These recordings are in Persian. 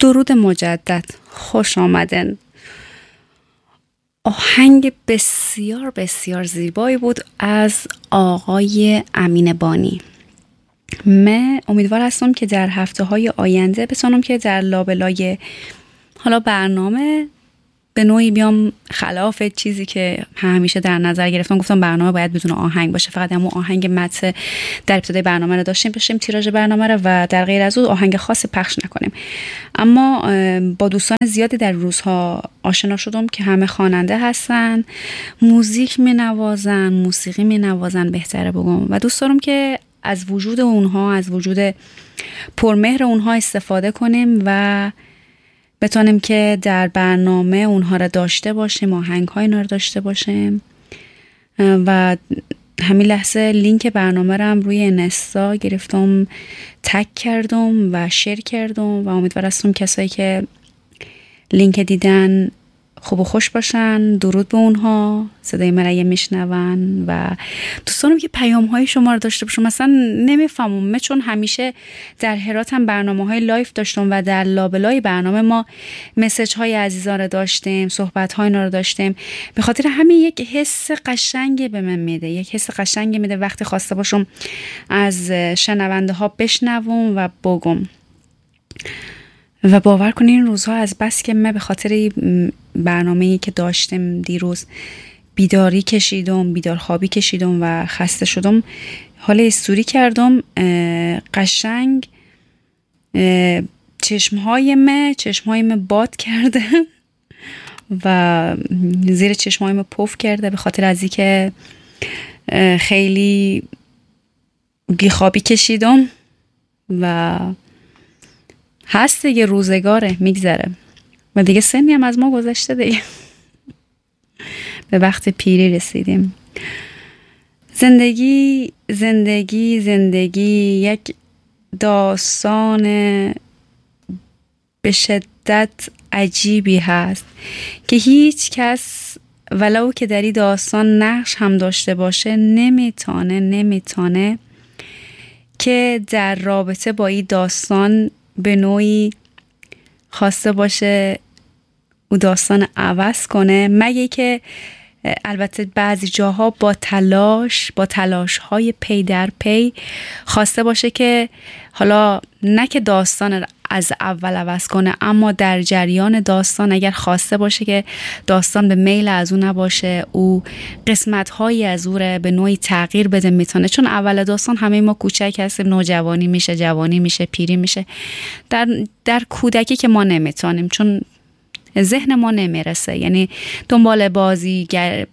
درود مجدد، خوش آمدن. آهنگ بسیار بسیار زیبایی بود از آقای امین بانی. من امیدوار هستم که در هفته‌های آینده بتونم که در لابلای حالا برنامه به نوعی بیام خلاف چیزی که همیشه در نظر گرفتم. گفتم برنامه باید بدون آهنگ باشه، فقط همون آهنگ متن در ابتدای برنامه رو داشتیم تیراژ برنامه رو و در غیر از اون آهنگ خاصی پخش نکنیم. اما با دوستان زیادی در روزها آشنا شدم که همه خواننده هستن، موزیک می‌نوازن، موسیقی می‌نوازن بهتره بگم، و دوست دارم که از وجود اونها، از وجود پرمهر اونها استفاده کنیم و بتونیم که در برنامه اونها رو داشته باشیم، آهنگ‌های اینا رو داشته باشیم. و همین لحظه لینک برنامه رو هم روی اینستا گرفتم، تگ کردم و شیر کردم و امیدوار هستم کسایی که لینک دیدن خوب و خوش باشن. درود به اونها، صدای مریم میشنون و دوستانم که پیام های شما رو داشته باشم. مثلا نمیفهمم، چون همیشه در هرات هم برنامه های لایف داشتم و در لابلای برنامه ما مسیج های عزیزان رو داشتیم، صحبت های اینا رو داشتیم. به خاطر همین یک حس قشنگی به من میده، یک حس قشنگی میده وقتی خواسته باشم از شنونده ها بشنوم و بگم. و باور کنین این روزها از بس که من به خاطر برنامه‌ای که داشتم دیروز بیداری کشیدم، بیدارخوابی کشیدم و خسته شدم، حال استوری کردم قشنگ چشمهای من باد کرده و زیر چشمهای من پف کرده به خاطر از اینکه خیلی بیخوابی کشیدم و هست دیگه، روزگاره میگذره و دیگه سنی هم از ما گذشته دیگه. به وقت پیری رسیدیم. زندگی یک داستان به شدت عجیبی هست که هیچ کس ولو که در این داستان نقش هم داشته باشه نمیتونه که در رابطه با این داستان به نوعی خواسته باشه او داستان عوض کنه، مگه که البته بعضی جاها با تلاش های پی در پی خواسته باشه که حالا نه که داستان از اول عوض کنه، اما در جریان داستان اگر خواسته باشه که داستان به میل از او نباشه، او قسمت هایی از او رو به نوعی تغییر بده میتونه. چون اول داستان همه ما کوچک هستیم، نوجوانی میشه، جوانی میشه، پیری میشه. در کودکی که ما نمیتونیم، چون ذهن ما نمیرسه، یعنی دنبال بازیگر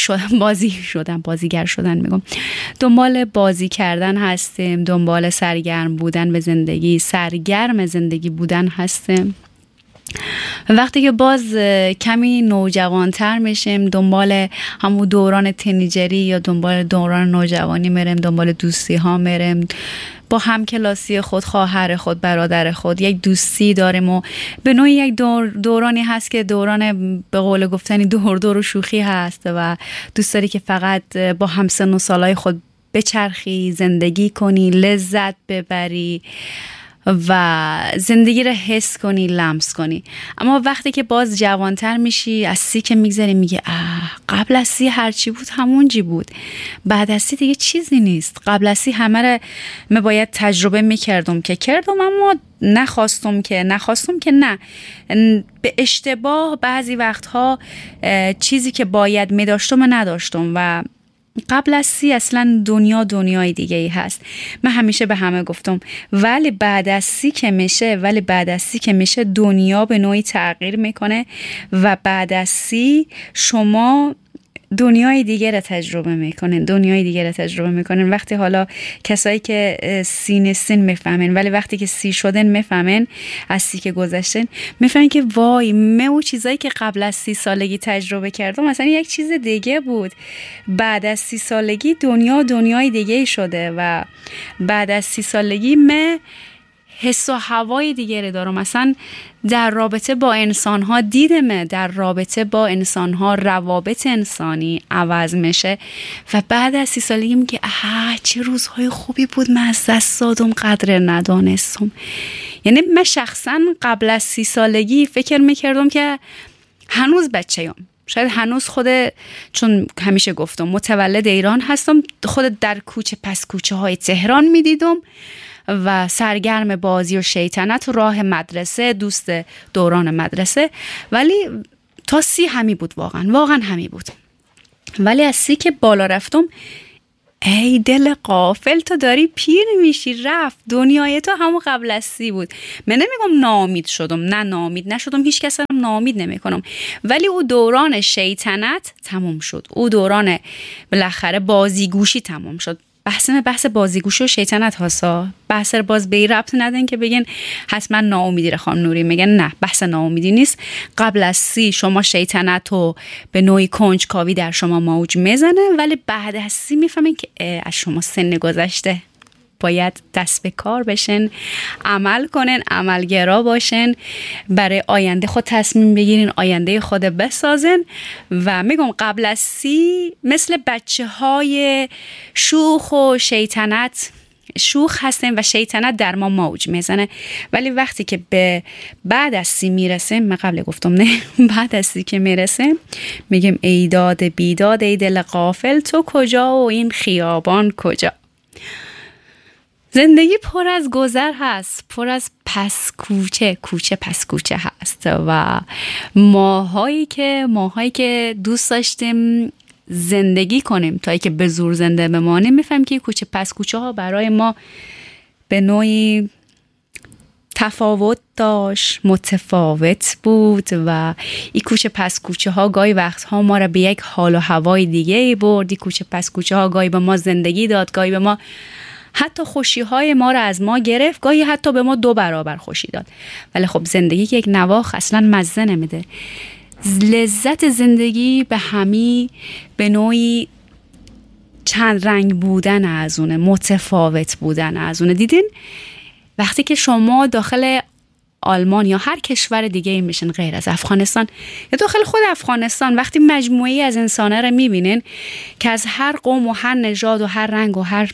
شدن میگم، دنبال بازی کردن هستیم، دنبال سرگرم بودن به زندگی، سرگرم زندگی بودن هستیم. وقتی که باز کمی نوجوانتر میشیم، دنبال همون دوران تینیجری یا دنبال دوران نوجوانی میریم، دنبال دوستی ها میریم، با همکلاسی خود، خواهر خود، برادر خود یک دوستی داریم و به نوعی یک دورانی هست که دوران به قول گفتنی دور و شوخی هست و دوست داری که فقط با همسن و سالای خود بچرخی، زندگی کنی، لذت ببری و زندگی رو حس کنی، لمس کنی. اما وقتی که باز جوانتر میشی، از 30 که میگذری، میگه قبل از 30 هرچی بود همونجی بود، بعد از 30 دیگه چیزی نیست. قبل از 30 همه رو من باید تجربه میکردم که کردم، اما نخواستم که نه، به اشتباه بعضی وقتها چیزی که باید میداشتم و نداشتم و قبل از 30 اصلا دنیای دیگه ای هست. من همیشه به همه گفتم ولی بعد از 30 که میشه دنیا به نوعی تغییر میکنه و بعد از 30 شما دنیای دیگه را تجربه میکنن. وقتی حالا کسایی که سن میفهمن، ولی وقتی که 30 شدن میفهمن، از 30 که گذشتن میفهمن که وای، من اون چیزایی که قبل از 30 سالگی تجربه کردم مثلا یک چیز دیگه بود. بعد از 30 سالگی دنیای دیگه شده و بعد از 30 سالگی من حس و هوای دیگری دارم. مثلا در رابطه با انسان‌ها دیدمه، در رابطه با انسان‌ها روابط انسانی عوض میشه و بعد از 30 سالگی میگه چه روزهای خوبی بود من از دست دادم، قدر ندانستم. یعنی من شخصا قبل از 30 سالگی فکر میکردم که هنوز بچه‌ام، شاید هنوز چون همیشه گفتم متولد ایران هستم، خود در کوچه پس کوچه های تهران میدیدم و سرگرم بازی و شیطنت و راه مدرسه، دوست دوران مدرسه. ولی تا 30 همی بود، واقعا همی بود. ولی از 30 که بالا رفتم، ای دل غافل، تو داری پیر میشی، رفت دنیای تو همون قبل از 30 بود. من نمیگم ناامید شدم، نه ناامید نشدم، هیچ کس هم ناامید نمیکنم، ولی او دوران شیطنت تموم شد، او دوران بالاخره بازیگوشی تموم شد. بحث بازیگوشی و شیطنت هاستا، بحث باز به ربط ندن که بگن حتما ناامیدی. خانم نوری میگن نه، بحث ناامیدی نیست. قبل از 30 شما شیطنت رو به نوعی کنجکاوی در شما موج میزنه، ولی بعد از 30 میفهمین که از شما سن گذشته، باید دست به کار بشن، عمل کنن، عملگرا باشن، برای آینده خود تصمیم بگیرین، آینده خود بسازن. و میگم قبل از 30 مثل بچه های شوخ و شیطنت، شوخ هستن و شیطنت در ما موج میزنه. ولی وقتی که به بعد از 30 میرسه، من قبل گفتم نه، بعد از 30 که میرسه میگم ای داد بیداد، ای دل غافل، تو کجا و این خیابان کجا. زندگی پر از گذر هست، پر از پس کوچه پس کوچه هست و ماهایی که دوست داشتیم زندگی کنیم تا که به زور زنده بمانیم، میفهمیم که کوچه پس کوچه ها برای ما به نوعی تفاوت داشت، متفاوت بود و این کوچه پس کوچه ها گاهی وقتها ما را به یک حال و هوای دیگه برد. این کوچه پس کوچه ها گاهی به ما زندگی داد، گاهی به ما حتی خوشی های ما را از ما گرفت، گاهی حتی به ما 2 برابر خوشی داد. ولی خب زندگی که یک نواخت اصلا مزه نمیده. لذت زندگی به همی به نوعی چند رنگ بودن از اونه، متفاوت بودن از اونه. دیدین وقتی که شما داخل آلمان یا هر کشور دیگه ای میشن غیر از افغانستان یا داخل خود افغانستان، وقتی مجموعی از انسانه رو میبینین که از هر قوم و هر نژاد و هر رنگ و هر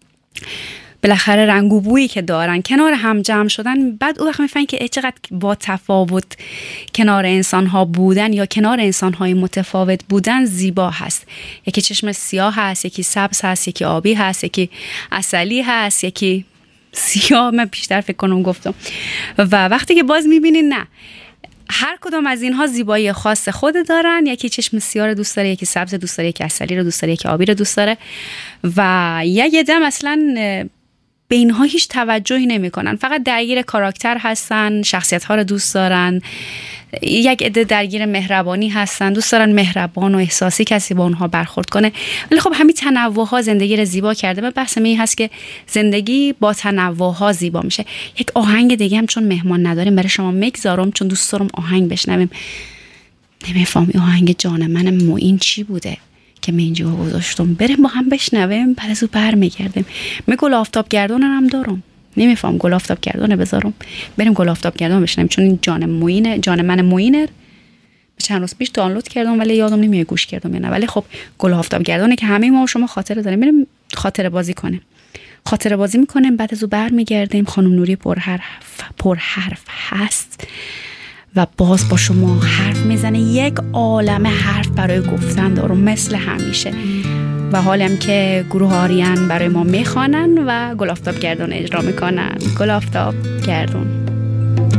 بالاخره رنگ و بویی که دارن کنار هم جمع شدن، بعد اون وقت میفهمن که چقدر با تفاوت کنار انسان ها بودن یا کنار انسان های متفاوت بودن زیبا هست. یکی چشم سیاه هست، یکی سبز هست، یکی آبی هست، یکی عسلی هست، یکی سیاه. من بیشتر فکر کنم گفتم. و وقتی که باز میبینین نه، هر کدام از اینها زیبایی خاص خود دارن. یکی چشم سیاه رو دوست داره، یکی سبز دوست داره، یکی عسلی رو دوست داره، یکی آبی رو دوست داره و یک دم اصلا به اینها هیچ توجهی نمی‌کنن، فقط درگیر کاراکتر هستن، شخصیت ها رو دوست دارن. یک عده درگیر مهربانی هستن، دوست دارن مهربان و احساسی کسی با اونها برخورد کنه. ولی خب همین تنوع ها زندگی رو زیبا کرده. من بحث این هست که زندگی با تنوع ها زیبا میشه. یک آهنگ دیگه هم چون مهمان نداریم برای شما میگذارم، چون دوست دارم آهنگ بشنویم. نمیفهمی آهنگ جان من معین چی بوده که من اینجا گذاشتم، بریم با هم بشنویم، بعد از او برمیگردیم. من گل آفتاب گردون هم دارم، نمیفهم گل آفتاب گردونه بذارم، بریم گل آفتاب گردون بشنویم، چون این جان من معینه چند روز پیش دانلود کردم ولی یادم نمیاد گوش کردم یا نه. ولی خب گل آفتاب گردونه که همه ما و شما خاطره داریم، بریم خاطره بازی کنیم، خاطره بازی میکنیم، بعد از او برمیگردیم. خانم نوری پرحرف هست و باز با شما حرف میزنه، یک عالمه حرف برای گفتن دارم مثل همیشه. و حالم که گروه آریان برای ما میخوانن و گل آفتاب گردون اجرا میکنن. گل آفتاب گردون.